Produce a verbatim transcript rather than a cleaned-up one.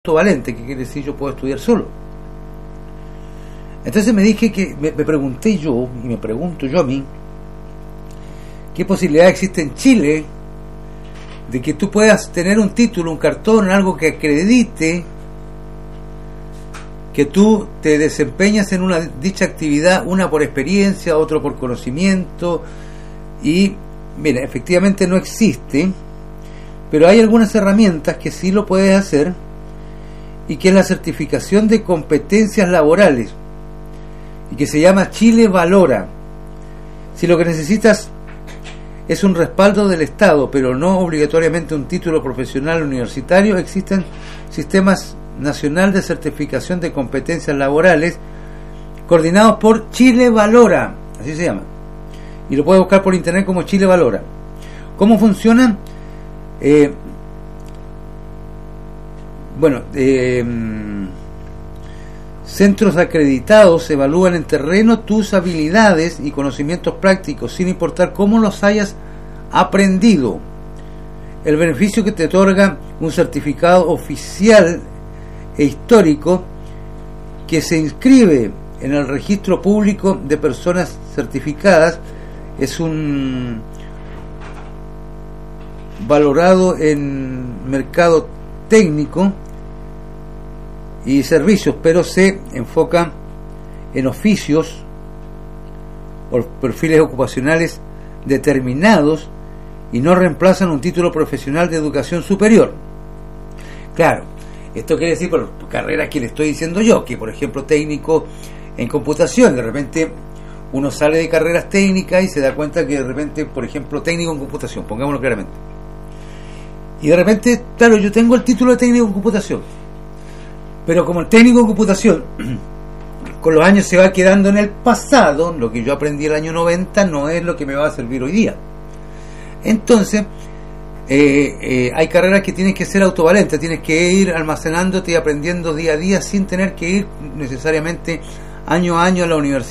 valente, que quiere decir yo puedo estudiar solo. Entonces me dije que me, me pregunté yo, y me pregunto yo a mí, ¿qué posibilidad existe en Chile de que tú puedas tener un título, un cartón, algo que acredite que tú te desempeñas en una dicha actividad, una por experiencia, otro por conocimiento? Y mira, efectivamente no existe, pero hay algunas herramientas que sí lo puedes hacer, y que es la certificación de competencias laborales, y que se llama Chile Valora. Si lo que necesitas es un respaldo del Estado, pero no obligatoriamente un título profesional universitario, existen sistemas nacional de certificación de competencias laborales coordinados por Chile Valora, así se llama, y lo puedes buscar por internet como Chile Valora. ¿Cómo funcionan? Eh, bueno, eh, centros acreditados evalúan en terreno tus habilidades y conocimientos prácticos, sin importar cómo los hayas aprendido. El beneficio que te otorga un certificado oficial e histórico que se inscribe en el registro público de personas certificadas es un valorado en mercado técnico y servicios, pero se enfoca en oficios o perfiles ocupacionales determinados y no reemplazan un título profesional de educación superior. Claro, esto quiere decir por carreras que le estoy diciendo yo, que por ejemplo técnico en computación, de repente uno sale de carreras técnicas y se da cuenta que de repente, por ejemplo, técnico en computación, pongámoslo claramente, y de repente, claro, yo tengo el título de técnico en computación, pero como el técnico en computación con los años se va quedando en el pasado, lo que yo aprendí el año noventa no es lo que me va a servir hoy día. Entonces eh, eh, hay carreras que tienes que ser autovalentes, tienes que ir almacenándote y aprendiendo día a día sin tener que ir necesariamente año a año a la universidad.